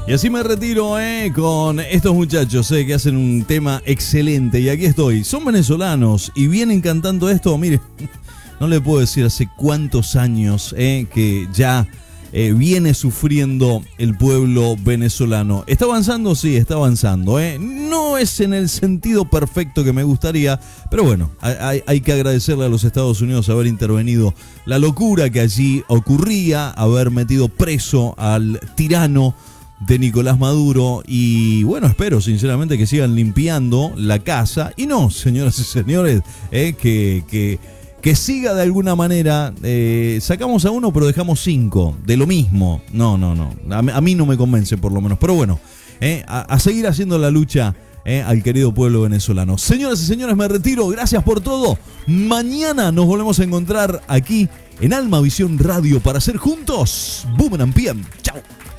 Y así me retiro con estos muchachos que hacen un tema excelente. Y aquí estoy. Son venezolanos y vienen cantando esto. Mire, no le puedo decir hace cuántos años que ya viene sufriendo el pueblo venezolano. ¿Está avanzando? Sí, está avanzando. No es en el sentido perfecto que me gustaría, pero bueno, hay que agradecerle a los Estados Unidos haber intervenido la locura que allí ocurría, haber metido preso al tirano de Nicolás Maduro. Y bueno, espero sinceramente que sigan limpiando la casa. Y no, señoras y señores, que siga de alguna manera. Sacamos a uno pero dejamos 5 de lo mismo. No, a mí no me convence por lo menos. Pero bueno, a seguir haciendo la lucha al querido pueblo venezolano. Señoras y señores, me retiro. Gracias por todo. Mañana nos volvemos a encontrar aquí en Alma Visión Radio para hacer juntos Boomerang PM. Chao.